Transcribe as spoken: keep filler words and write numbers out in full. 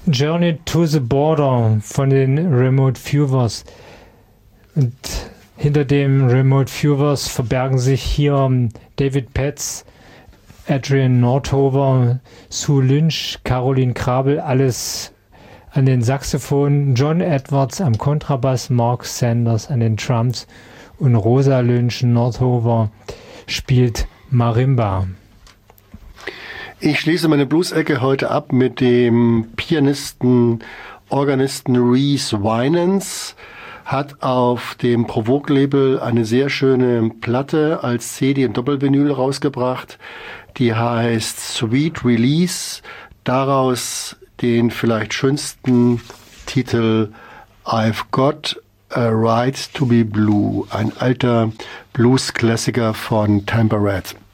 Journey to the Border von den Remote Viewers. Und hinter dem Remote Viewers verbergen sich hier David Petz, Adrian Nordhover, Sue Lynch, Caroline Krabel, alles an den Saxophonen, John Edwards am Kontrabass, Mark Sanders an den Drums und Rosa Lynch Nordhover spielt Marimba. Ich schließe meine Blues-Ecke heute ab mit dem Pianisten, Organisten Reese Winans. Hat auf dem Provoke-Label eine sehr schöne Platte als C D und Doppelvinyl rausgebracht. Die heißt Sweet Release. Daraus den vielleicht schönsten Titel I've Got a Right to be Blue. Ein alter Blues-Klassiker von Tampa Red.